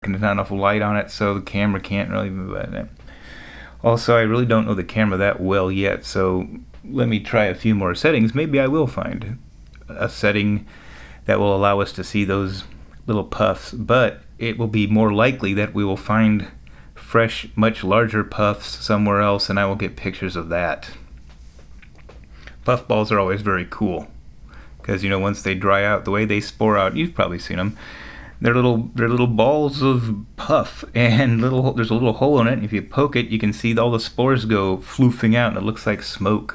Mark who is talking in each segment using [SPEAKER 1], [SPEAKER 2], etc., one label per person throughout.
[SPEAKER 1] and there's not enough light on it, so the camera can't really. Also, I really don't know the camera that well yet, so let me try a few more settings. Maybe I will find a setting that will allow us to see those little puffs, but it will be more likely that we will find fresh, much larger puffs somewhere else, and I will get pictures of that. Puffballs are always very cool because, once they dry out, the way they spore out, you've probably seen them. They're little balls of puff, and there's a little hole in it. And if you poke it, you can see all the spores go floofing out, and it looks like smoke.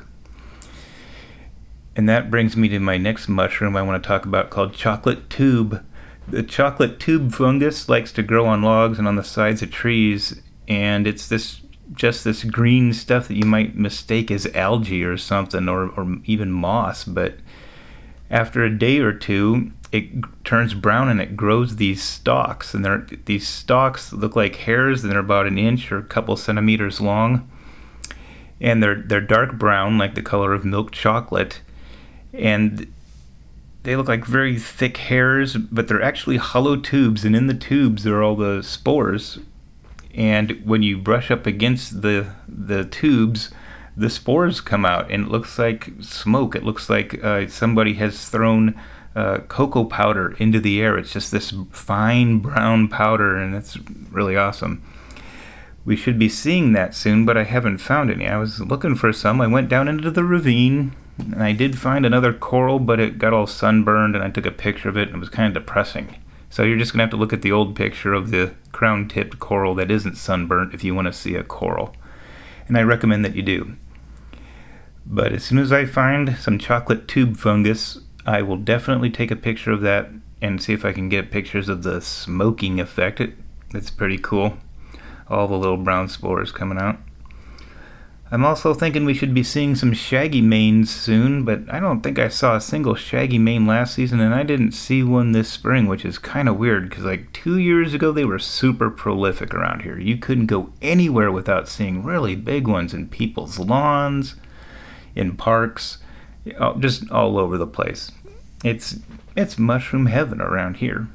[SPEAKER 1] And that brings me to my next mushroom I want to talk about, called chocolate tube. The chocolate tube fungus likes to grow on logs and on the sides of trees, and it's this green stuff that you might mistake as algae or something, or even moss. But after a day or two, it turns brown and it grows these stalks, and these stalks look like hairs, and they're about an inch or a couple centimeters long, and they're dark brown, like the color of milk chocolate, and they look like very thick hairs, but they're actually hollow tubes, and in the tubes are all the spores. And when you brush up against the tubes, the spores come out, and it looks like smoke. It looks like somebody has thrown cocoa powder into the air. It's just this fine brown powder, and it's really awesome. We should be seeing that soon, but I haven't found any. I was looking for some. I went down into the ravine, and I did find another coral, but it got all sunburned, and I took a picture of it, and it was kind of depressing. So you're just going to have to look at the old picture of the crown-tipped coral that isn't sunburnt if you want to see a coral. And I recommend that you do. But as soon as I find some chocolate tube fungus, I will definitely take a picture of that and see if I can get pictures of the smoking effect. It's pretty cool. All the little brown spores coming out. I'm also thinking we should be seeing some shaggy manes soon, but I don't think I saw a single shaggy mane last season, and I didn't see one this spring, which is kind of weird, because like 2 years ago they were super prolific around here. You couldn't go anywhere without seeing really big ones in people's lawns, in parks, just all over the place. It's mushroom heaven around here.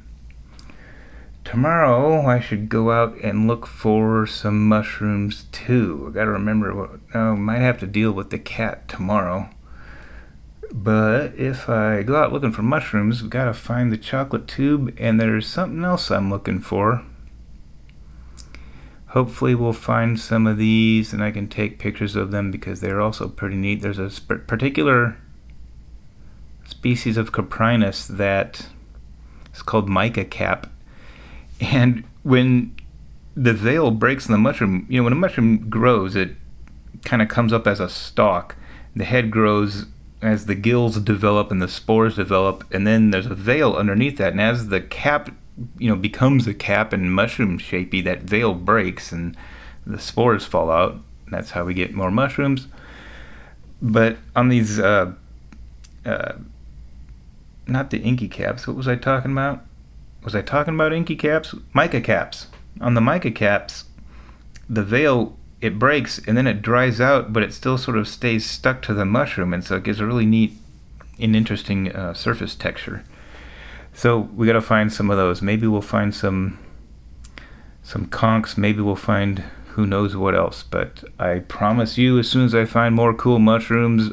[SPEAKER 1] Tomorrow I should go out and look for some mushrooms too. I gotta remember might have to deal with the cat tomorrow. But if I go out looking for mushrooms, I've gotta find the chocolate tube, and there's something else I'm looking for. Hopefully we'll find some of these and I can take pictures of them because they're also pretty neat. There's a particular species of Coprinus that is called mica cap. And when the veil breaks in the mushroom, when a mushroom grows, it kind of comes up as a stalk. The head grows as the gills develop and the spores develop, and then there's a veil underneath that. And as the cap, becomes a cap and mushroom shapey, that veil breaks and the spores fall out. That's how we get more mushrooms. But on these, not the inky caps, what was I talking about? Was I talking about inky caps? Mica caps. On the mica caps, the veil, it breaks and then it dries out, but it still sort of stays stuck to the mushroom, and so it gives a really neat and interesting surface texture. So we got to find some of those. Maybe we'll find some conchs. Maybe we'll find who knows what else. But I promise you, as soon as I find more cool mushrooms,